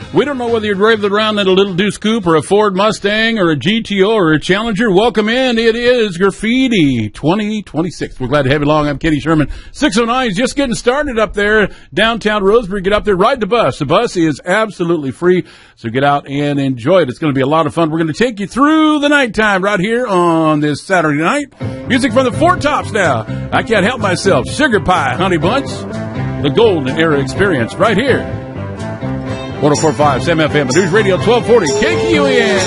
We don't know whether you're driving around in a little Deuce Coupe or a Ford Mustang or a GTO or a Challenger. Welcome in. It is Graffiti 2026. We're glad to have you along. I'm Kenny Sherman. 609 is just getting started up there, downtown Roseburg. Get up there, ride the bus. The bus is absolutely free, so get out and enjoy it. It's going to be a lot of fun. We're going to take you through the nighttime right here on this Saturday night. Music from the Four Tops now. I can't help myself. Sugar Pie, Honey Bunch, the Golden Era Experience right here. 104.5 Sam FM, News Radio 1240, KQEN.